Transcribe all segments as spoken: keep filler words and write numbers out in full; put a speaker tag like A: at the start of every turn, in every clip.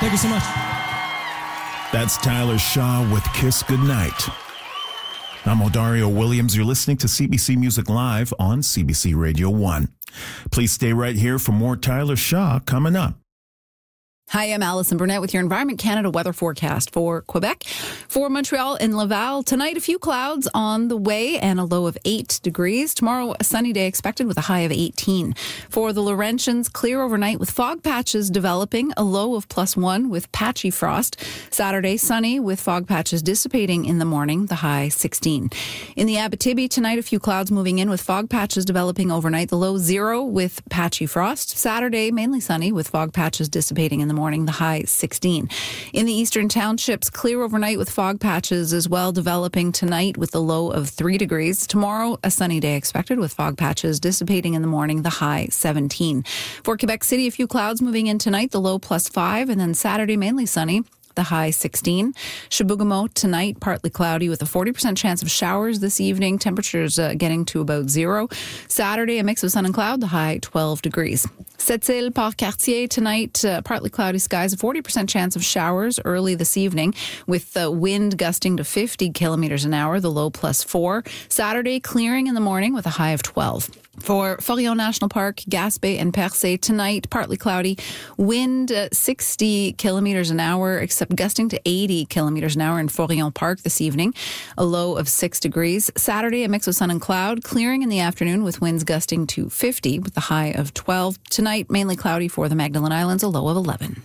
A: Thank you so much.
B: That's Tyler Shaw with Kiss Goodnight. I'm Odario Williams. You're listening to C B C Music Live on C B C Radio one. Please stay right here for more Tyler Shaw coming up.
C: Hi, I'm Alison Burnett with your Environment Canada weather forecast for Quebec. For Montreal and Laval, tonight a few clouds on the way and a low of eight degrees. Tomorrow, a sunny day expected with a high of eighteen. For the Laurentians, clear overnight with fog patches developing, a low of plus one with patchy frost. Saturday, sunny with fog patches dissipating in the morning, the high sixteen. In the Abitibi, tonight a few clouds moving in with fog patches developing overnight, the low zero with patchy frost. Saturday, mainly sunny with fog patches dissipating in the morning, the high sixteen. In the eastern townships, clear overnight with fog patches as well developing tonight with the low of three degrees. Tomorrow, a sunny day expected with fog patches dissipating in the morning, the high seventeen. For Quebec City, a few clouds moving in tonight, the low plus five, and then Saturday, mainly sunny, the high sixteen. Chibougamau tonight, partly cloudy with a forty percent chance of showers this evening. Temperatures uh, getting to about zero. Saturday, a mix of sun and cloud, the high twelve degrees. Sept-Îles, Port-Cartier tonight, uh, partly cloudy skies, a forty percent chance of showers early this evening with the wind gusting to fifty kilometers an hour, the low plus four. Saturday, clearing in the morning with a high of twelve. For Forillon National Park, Gaspé and Percé tonight, partly cloudy, wind uh, sixty kilometers an hour, except gusting to eighty kilometers an hour in Forillon Park this evening, a low of six degrees. Saturday, a mix of sun and cloud, clearing in the afternoon with winds gusting to fifty with a high of twelve. Tonight, mainly cloudy for the Magdalen Islands, a low of eleven.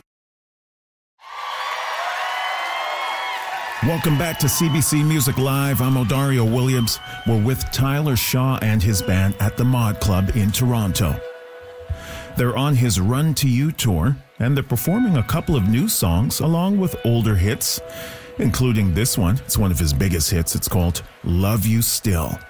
B: Welcome back to C B C Music Live. I'm Odario Williams. We're with Tyler Shaw and his band at the Mod Club in Toronto. They're on his Run to You tour, and they're performing a couple of new songs along with older hits, including this one. It's one of his biggest hits. It's called Love You Still.